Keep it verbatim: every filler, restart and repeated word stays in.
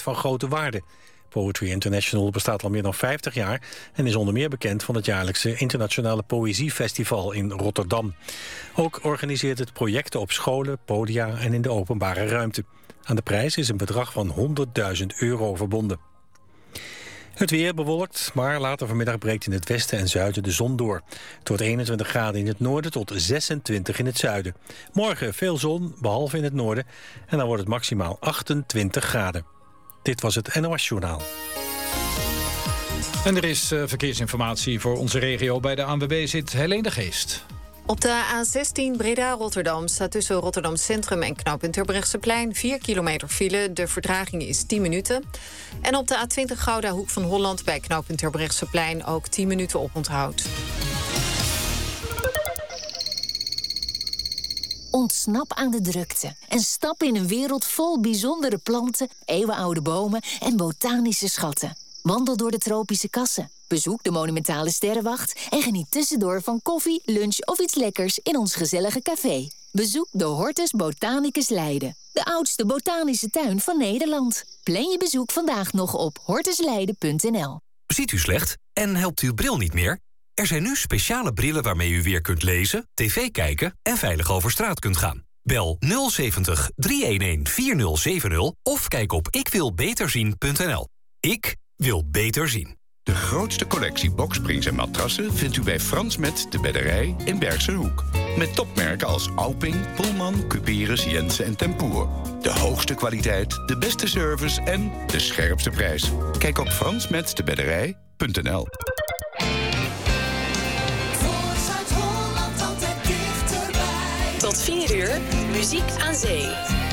van grote waarde. Poetry International bestaat al meer dan vijftig jaar... en is onder meer bekend van het jaarlijkse Internationale Poëziefestival in Rotterdam. Ook organiseert het projecten op scholen, podia en in de openbare ruimte. Aan de prijs is een bedrag van honderdduizend euro verbonden. Het weer bewolkt, maar later vanmiddag breekt in het westen en zuiden de zon door. Het wordt eenentwintig graden in het noorden tot zesentwintig in het zuiden. Morgen veel zon, behalve in het noorden. En dan wordt het maximaal achtentwintig graden. Dit was het N O S-journaal. En er is uh, verkeersinformatie voor onze regio. Bij de A N W B zit Helene de Geest. Op de A zestien Breda-Rotterdam staat tussen Rotterdam Centrum en knooppunt Terbrechtseplein vier kilometer file. De vertraging is tien minuten. En op de A twintig Gouda Hoek van Holland bij knooppunt Terbrechtseplein ook tien minuten oponthoud. Ontsnap aan de drukte en stap in een wereld vol bijzondere planten, eeuwenoude bomen en botanische schatten. Wandel door de tropische kassen, bezoek de monumentale sterrenwacht en geniet tussendoor van koffie, lunch of iets lekkers in ons gezellige café. Bezoek de Hortus Botanicus Leiden, de oudste botanische tuin van Nederland. Plan je bezoek vandaag nog op hortusleiden punt n l. Ziet u slecht en helpt uw bril niet meer? Er zijn nu speciale brillen waarmee u weer kunt lezen, tv kijken en veilig over straat kunt gaan. Bel nul zeventig, driehonderdelf, vierzig zeventig of kijk op ik wil beter zien punt n l. Ik wil beter zien. De grootste collectie boksprings en matrassen vindt u bij Frans Met de Bedderij in Bergse Hoek. Met topmerken als Alping, Pullman, Cuperus, Jensen en Tempoer. De hoogste kwaliteit, de beste service en de scherpste prijs. Kijk op frans met de bedderij punt n l. Tot vier uur, muziek aan zee.